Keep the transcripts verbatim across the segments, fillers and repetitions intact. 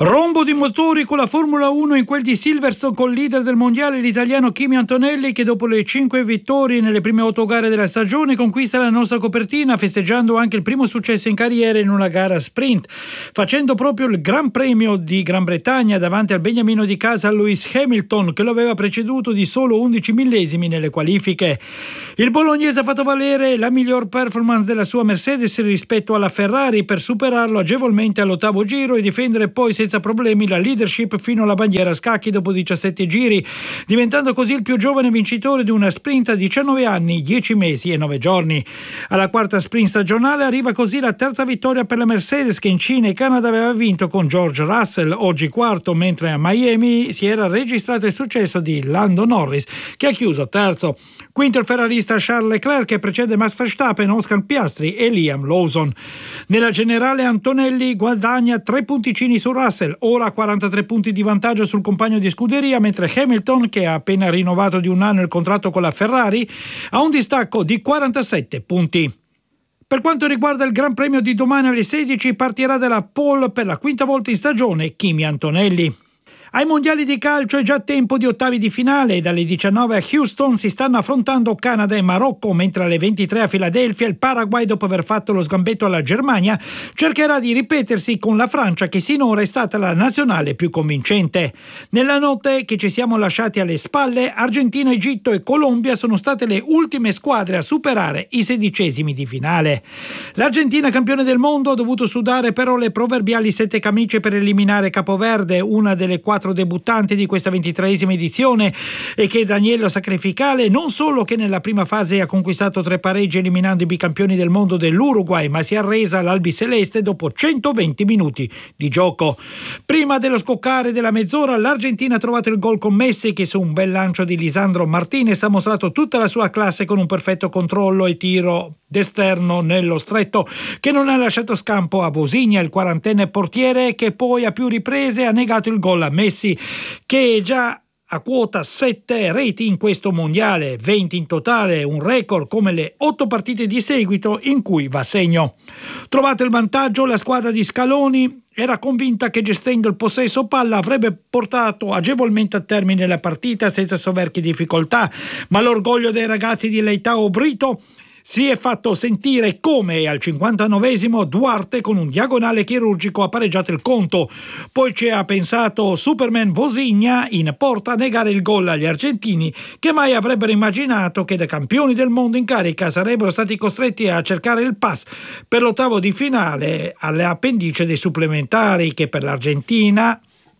Rombo di motori con la Formula uno in quel di Silverstone col leader del mondiale, l'italiano Kimi Antonelli, che dopo le cinque vittorie nelle prime otto gare della stagione conquista la nostra copertina, festeggiando anche il primo successo in carriera in una gara sprint, facendo proprio il Gran Premio di Gran Bretagna davanti al beniamino di casa Lewis Hamilton, che lo aveva preceduto di solo undici millesimi nelle qualifiche. Il bolognese ha fatto valere la miglior performance della sua Mercedes rispetto alla Ferrari per superarlo agevolmente all'ottavo giro e difendere poi senza problemi la leadership fino alla bandiera a scacchi dopo diciassette giri, diventando così il più giovane vincitore di una sprint a diciannove anni, dieci mesi e nove giorni. Alla quarta sprint stagionale arriva così la terza vittoria per la Mercedes, che in Cina e Canada aveva vinto con George Russell, oggi quarto, mentre a Miami si era registrato il successo di Lando Norris, che ha chiuso terzo. Quinto il ferrarista Charles Leclerc, che precede Max Verstappen, Oscar Piastri e Liam Lawson. Nella generale Antonelli guadagna tre punticini su Russell, ora quarantatré punti di vantaggio sul compagno di scuderia, mentre Hamilton, che ha appena rinnovato di un anno il contratto con la Ferrari, ha un distacco di quarantasette punti. Per quanto riguarda il Gran Premio di domani alle sedici, partirà dalla pole per la quinta volta in stagione Kimi Antonelli. Ai mondiali di calcio è già tempo di ottavi di finale. Dalle diciannove a Houston si stanno affrontando Canada e Marocco, mentre alle ventitré a Filadelfia il Paraguay, dopo aver fatto lo sgambetto alla Germania, cercherà di ripetersi con la Francia, che sinora è stata la nazionale più convincente. Nella notte che ci siamo lasciati alle spalle, Argentina, Egitto e Colombia sono state le ultime squadre a superare i sedicesimi di finale. L'Argentina, campione del mondo, ha dovuto sudare però le proverbiali sette camicie per eliminare Capoverde, una delle quattro debuttanti di questa ventitreesima edizione, e che Danielo Sacrificale non solo che nella prima fase ha conquistato tre pareggi eliminando i bicampioni del mondo dell'Uruguay, ma si è arresa all'albiceleste dopo centoventi minuti di gioco. Prima dello scoccare della mezz'ora l'Argentina ha trovato il gol con Messi, che su un bel lancio di Lisandro Martinez ha mostrato tutta la sua classe con un perfetto controllo e tiro d'esterno nello stretto, che non ha lasciato scampo a Vozinha, il quarantenne portiere, che poi a più riprese ha negato il gol a Messi, che è già a quota sette reti in questo mondiale, venti in totale, un record come le otto partite di seguito in cui va a segno. Trovato il vantaggio, la squadra di Scaloni era convinta che gestendo il possesso palla avrebbe portato agevolmente a termine la partita senza soverchie difficoltà, ma l'orgoglio dei ragazzi di Leitao Brito si è fatto sentire come al cinquantanovesimo Duarte con un diagonale chirurgico ha pareggiato il conto. Poi ci ha pensato Superman Vozinha in porta a negare il gol agli argentini, che mai avrebbero immaginato che da campioni del mondo in carica sarebbero stati costretti a cercare il pass per l'ottavo di finale alle appendici dei supplementari, che per l'Argentina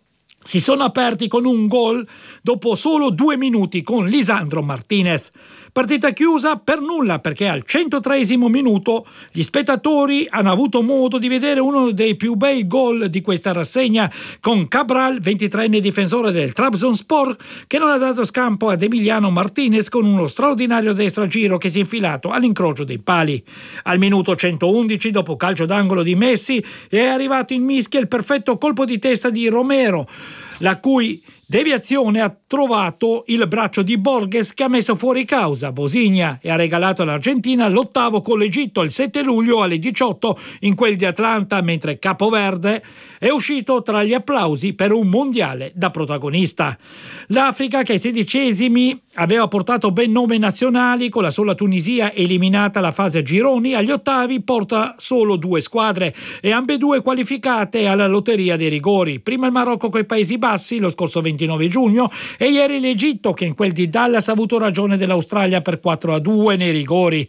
si sono aperti con un gol dopo solo due minuti con Lisandro Martinez. Partita chiusa per nulla, perché al centotreesimo minuto gli spettatori hanno avuto modo di vedere uno dei più bei gol di questa rassegna, con Cabral, ventitreenne difensore del Trabzonspor, che non ha dato scampo ad Emiliano Martinez con uno straordinario destro a giro che si è infilato all'incrocio dei pali. Al minuto centoundici, dopo calcio d'angolo di Messi, è arrivato in mischia il perfetto colpo di testa di Romero, la cui deviazione ha trovato il braccio di Borges, che ha messo fuori causa Vozinha e ha regalato all'Argentina l'ottavo con l'Egitto il sette luglio alle diciotto in quel di Atlanta, mentre Capoverde è uscito tra gli applausi per un mondiale da protagonista. L'Africa, che ai sedicesimi aveva portato ben nove nazionali, con la sola Tunisia eliminata alla fase a gironi, agli ottavi porta solo due squadre e ambedue qualificate alla lotteria dei rigori. Prima il Marocco coi Paesi Bassi lo scorso ventinove giugno e ieri l'Egitto, che in quel di Dallas ha avuto ragione dell'Australia per quattro a due nei rigori.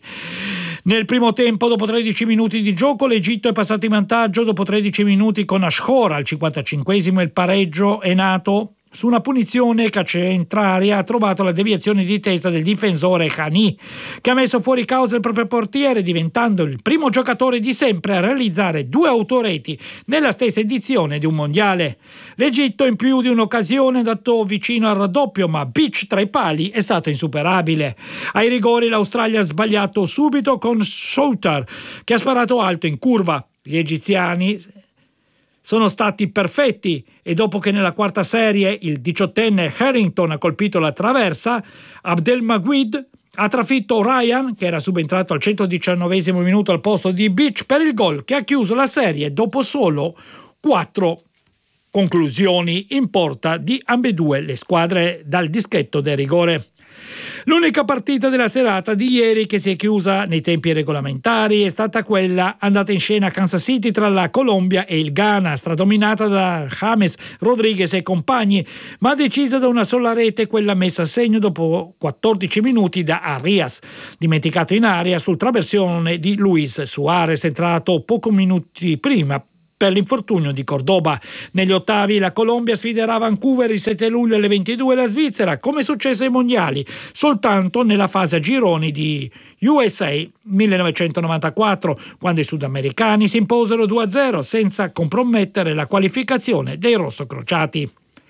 Nel primo tempo, dopo tredici minuti di gioco, l'Egitto è passato in vantaggio dopo tredici minuti con Ashkor. Al cinquantacinquesimo il pareggio è nato su una punizione centraria, ha trovato la deviazione di testa del difensore Khani, che ha messo fuori causa il proprio portiere, diventando il primo giocatore di sempre a realizzare due autoreti nella stessa edizione di un mondiale. L'Egitto in più di un'occasione è andato vicino al raddoppio, ma Beach tra i pali è stato insuperabile. Ai rigori l'Australia ha sbagliato subito con Souter, che ha sparato alto in curva. Gli egiziani sono stati perfetti e dopo che nella quarta serie il diciottenne Harrington ha colpito la traversa, Abdelmaguid ha trafitto Ryan, che era subentrato al centodiciannovesimo minuto al posto di Beach, per il gol che ha chiuso la serie dopo solo quattro conclusioni in porta di ambedue le squadre dal dischetto del rigore. L'unica partita della serata di ieri che si è chiusa nei tempi regolamentari è stata quella andata in scena a Kansas City tra la Colombia e il Ghana, stradominata da James Rodriguez e compagni, ma decisa da una sola rete, quella messa a segno dopo quattordici minuti da Arias, dimenticato in aria sul traversone di Luis Suarez, entrato pochi minuti prima per l'infortunio di Cordoba. Negli ottavi la Colombia sfiderà Vancouver il sette luglio alle ventidue e la Svizzera, come successo ai mondiali, soltanto nella fase a gironi di U S A millenovecentonovantaquattro, quando i sudamericani si imposero due a zero senza compromettere la qualificazione dei rossocrociati.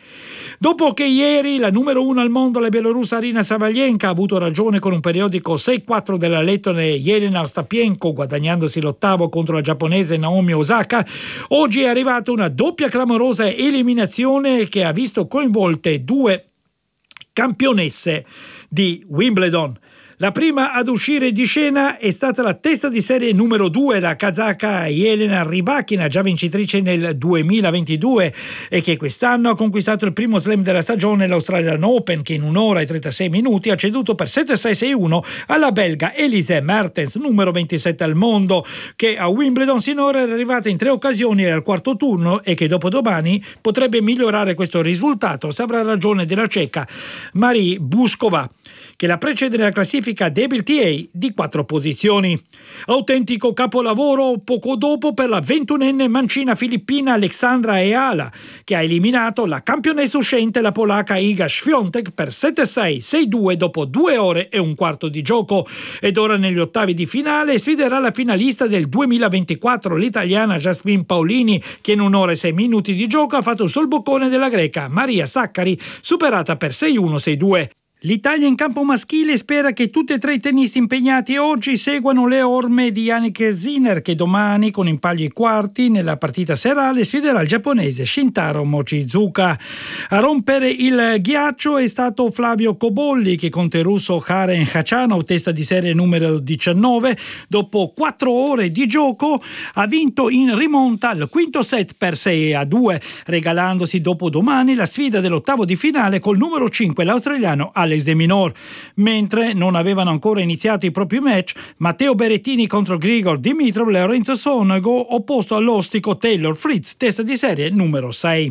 Dopo che ieri la numero uno al mondo, la bielorussa Aryna Sabalenka, ha avuto ragione con un periodico sei quattro della lettone Jelena Ostapenko, guadagnandosi l'ottavo contro la giapponese Naomi Osaka, oggi è arrivata una doppia clamorosa eliminazione che ha visto coinvolte due campionesse di Wimbledon. La prima ad uscire di scena è stata la testa di serie numero due, la kazaka Jelena Rybakina, già vincitrice nel duemilaventidue e che quest'anno ha conquistato il primo slam della stagione, l'Australian Open, che in un'ora e trentasei minuti ha ceduto per sette sei sei uno alla belga Elise Mertens, numero ventisette al mondo, che a Wimbledon sinora è arrivata in tre occasioni al quarto turno e che dopodomani potrebbe migliorare questo risultato se avrà ragione della ceca Marie Buskova, che la precede nella classifica W T A di quattro posizioni. Autentico capolavoro poco dopo per la ventunenne mancina filippina Alexandra Eala, che ha eliminato la campionessa uscente, la polacca Iga Świątek, per sette sei sei due dopo due ore e un quarto di gioco. Ed ora negli ottavi di finale sfiderà la finalista del duemilaventiquattro, l'italiana Jasmine Paolini, che in un'ora e sei minuti di gioco ha fatto il solboccone della greca Maria Sakkari, superata per sei uno sei due. L'Italia in campo maschile spera che tutti e tre i tennisti impegnati oggi seguano le orme di Jannik Sinner, che domani, con impagli ai quarti nella partita serale, sfiderà il giapponese Shintaro Mochizuka. A rompere il ghiaccio è stato Flavio Cobolli, che contro il russo Karen Khachanov, testa di serie numero diciannove, dopo quattro ore di gioco ha vinto in rimonta al quinto set per sei a due, regalandosi dopo domani la sfida dell'ottavo di finale col numero cinque, l'australiano Alex De Minaur. Mentre non avevano ancora iniziato i propri match, Matteo Berrettini contro Grigor Dimitrov, Lorenzo Sonego opposto all'ostico Taylor Fritz, testa di serie numero sei.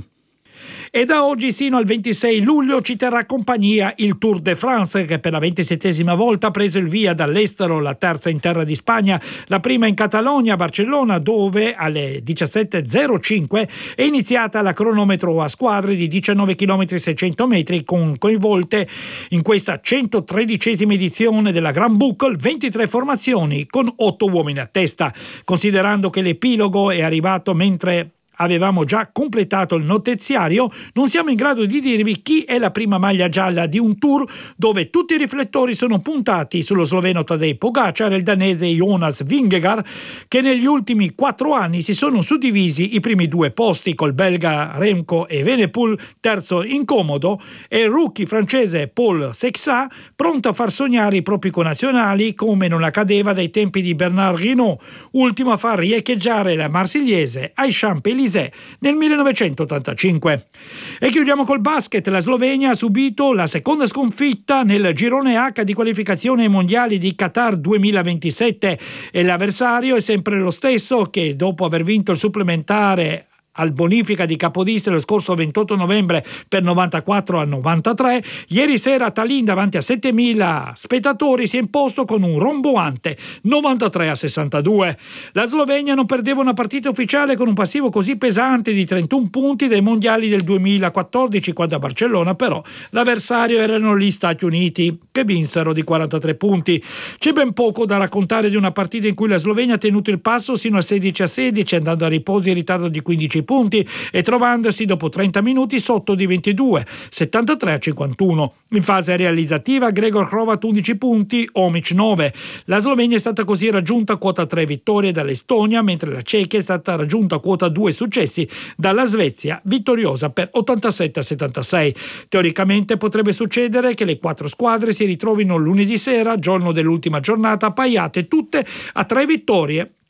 E da oggi sino al ventisei luglio ci terrà compagnia il Tour de France, che per la ventisettesima volta ha preso il via dall'estero, la terza in terra di Spagna, la prima in Catalogna, Barcellona, dove alle diciassette e zero cinque è iniziata la cronometro a squadre di diciannove chilometri seicento metri, con coinvolte in questa centotredicesima edizione della Grand Boucle ventitré formazioni con otto uomini a testa. Considerando che l'epilogo è arrivato mentre avevamo già completato il notiziario, non siamo in grado di dirvi chi è la prima maglia gialla di un tour dove tutti i riflettori sono puntati sullo sloveno Tadej Pogačar e il danese Jonas Vingegaard, che negli ultimi quattro anni si sono suddivisi i primi due posti, col belga Remco Evenepoel terzo incomodo e il rookie francese Paul Sexat pronto a far sognare i propri connazionali, come non accadeva dai tempi di Bernard Hinault, ultimo a far riecheggiare la marsigliese ai Champs-Élysées nel millenovecentottantacinque. E chiudiamo col basket. La Slovenia ha subito la seconda sconfitta nel girone H di qualificazione ai mondiali di Qatar duemilaventisette e l'avversario è sempre lo stesso, che dopo aver vinto il supplementare al bonifica di Capodistria lo scorso ventotto novembre per novantaquattro a novantatré, ieri sera a Tallinn davanti a settemila spettatori si è imposto con un romboante novantatré a sessantadue. La Slovenia non perdeva una partita ufficiale con un passivo così pesante di trentuno punti dai mondiali del duemilaquattordici, quando a Barcellona però l'avversario erano gli Stati Uniti, che vinsero di quarantatré punti. C'è ben poco da raccontare di una partita in cui la Slovenia ha tenuto il passo sino a sedici a sedici, andando a riposo in ritardo di quindici punti e trovandosi dopo trenta minuti sotto di ventidue, settantatré a cinquantuno. In fase realizzativa Gregor Hrovat undici punti, Omic nove. La Slovenia è stata così raggiunta a quota tre vittorie dall'Estonia, mentre la Cechia è stata raggiunta a quota due successi dalla Svezia, vittoriosa per ottantasette a settantasei. Teoricamente potrebbe succedere che le quattro squadre si ritrovino lunedì sera, giorno dell'ultima giornata, appaiate tutte a tre vittorie,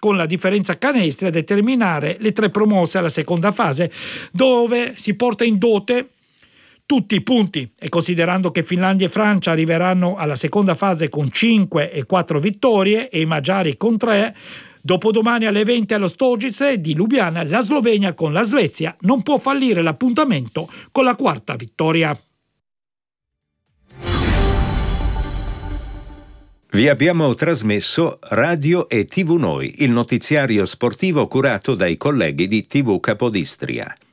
con la differenza canestri a determinare le tre promosse alla seconda fase, dove si porta in dote tutti i punti, e considerando che Finlandia e Francia arriveranno alla seconda fase con cinque e quattro vittorie e i magiari con tre, dopodomani alle venti allo Stojice di Lubiana la Slovenia con la Svezia non può fallire l'appuntamento con la quarta vittoria. Vi abbiamo trasmesso Radio e tivù Noi, il notiziario sportivo curato dai colleghi di tivù Capodistria.